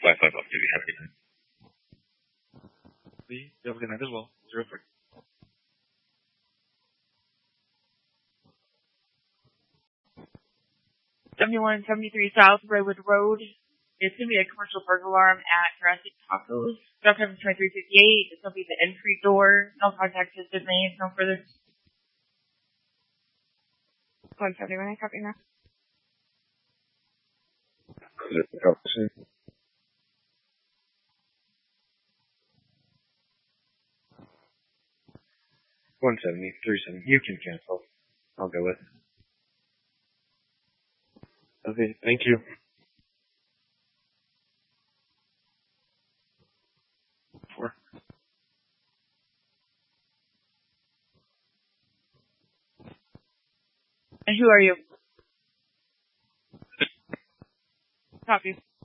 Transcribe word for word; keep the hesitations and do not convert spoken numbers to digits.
five five off duty. Have a good night. Lee, you have a good night as well. Zero three. seventy-one seventy-three South Redwood Road. It's going to be a commercial burglar alarm at Jurassic Tacos. Stop time is twenty-three fifty-eight. This will be the entry door. No contact has been made. No further. one seventy-one, I copy now. one seventy, three seventy. You can cancel. I'll go with. Okay, thank you. Four. And who are you? Copy.